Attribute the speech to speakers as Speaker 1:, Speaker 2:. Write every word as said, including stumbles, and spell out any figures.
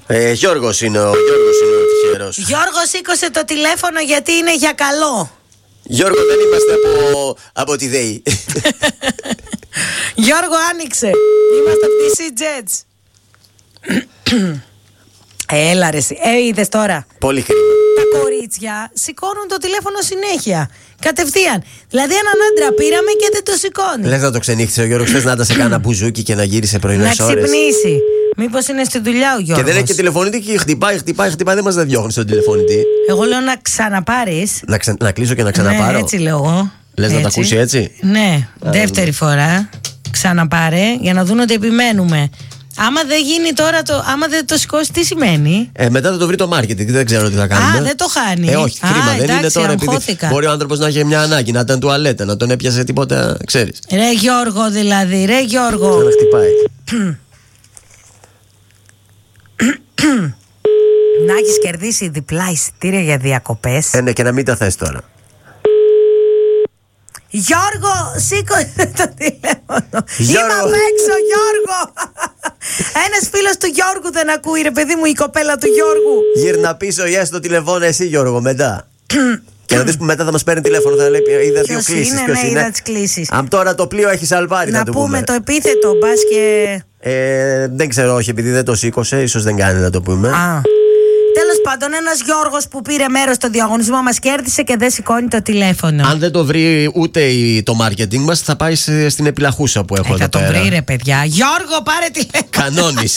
Speaker 1: Ε, Γιώργος είναι ο Γιώργος είναι ο τυχερός.
Speaker 2: Γιώργο, σήκωσε το τηλέφωνο γιατί είναι για καλό.
Speaker 1: Γιώργο, δεν είμαστε από, από τη ΔΕΗ.
Speaker 2: Γιώργο, άνοιξε. Είμαστε από τη Sea-Jets. Έλα ρε, ε, είδες τώρα.
Speaker 1: Πολύ χρήμα.
Speaker 2: Τα κορίτσια σηκώνουν το τηλέφωνο συνέχεια. Κατευθείαν. Δηλαδή έναν άντρα πήραμε και δεν το σηκώνει.
Speaker 1: Λες να το ξενύχτησε ο Γιώργος, θες να τα σε κάνα μπουζούκι και να γύρισε πρωινές
Speaker 2: να
Speaker 1: ώρες.
Speaker 2: Να ξυπνήσει. Μήπως είναι στη δουλειά ο Γιώργος.
Speaker 1: Και δεν έχει και τηλεφωνητή και χτυπάει, χτυπάει, χτυπάει. Δεν μας δεν διώχνει στον τηλεφωνητή.
Speaker 2: Εγώ λέω να ξαναπάρεις.
Speaker 1: Να, ξα... να κλείσω και να ξαναπάρω.
Speaker 2: Ναι, έτσι λέω εγώ.
Speaker 1: Λες να τα ακούσει έτσι.
Speaker 2: Ναι, Α, δεύτερη φορά. Ξαναπάρε για να δουν ότι επιμένουμε. Άμα δεν γίνει τώρα το. Άμα δεν το σηκώσει, τι σημαίνει.
Speaker 1: Ε, μετά θα το βρει το marketing. Δεν ξέρω τι θα κάνουμε.
Speaker 2: Α, δεν το χάνει.
Speaker 1: Ε, όχι,
Speaker 2: Α,
Speaker 1: κρίμα.
Speaker 2: εντάξει,
Speaker 1: δεν είναι τώρα. Επειδή μπορεί ο άνθρωπος να έχει μια ανάγκη, να ήταν τουαλέτα, να τον έπιασε τίποτα, ξέρεις.
Speaker 2: Ρε Γιώργο, δηλαδή, ρε Γιώργο.
Speaker 1: Σαν να χτυπάει.
Speaker 2: Να έχεις κερδίσει διπλά εισιτήρια για διακοπές.
Speaker 1: Ε, ναι, και να μην τα θες τώρα.
Speaker 2: Γιώργο, σήκωσε το τηλέφωνο. Είμαι απ' έξω, Γιώργο. Ένας φίλος του Γιώργου δεν ακούει, ρε παιδί μου, η κοπέλα του Γιώργου.
Speaker 1: Γύρνα πίσω, yes, το τηλεφώνο εσύ, Γιώργο, μετά. Και να δεις που μετά θα μας παίρνει τηλέφωνο, θα λέει είδα δύο κλήσεις.
Speaker 2: Είναι,
Speaker 1: ποιος
Speaker 2: ναι,
Speaker 1: είναι.
Speaker 2: είδα τις κλήσεις.
Speaker 1: Αν τώρα το πλοίο έχει σαλβάρει,
Speaker 2: να
Speaker 1: να το
Speaker 2: πούμε.
Speaker 1: πούμε
Speaker 2: το επίθετο, μπας και...
Speaker 1: Ε, δεν ξέρω, όχι, επειδή δεν το σήκωσε, ίσως δεν κάνει να το πούμε.
Speaker 2: Α. Τέλος πάντων, ένας Γιώργος που πήρε μέρος στο διαγωνισμό μας κέρδισε και δεν σηκώνει το τηλέφωνο.
Speaker 1: Αν δεν το βρει ούτε το marketing μας, θα πάει στην επιλαχούσα που έχω
Speaker 2: ε,
Speaker 1: εδώ
Speaker 2: θα
Speaker 1: πέρα.
Speaker 2: Θα το βρει, ρε παιδιά. Γιώργο, πάρε τηλέφωνο.
Speaker 1: Κανόνισε.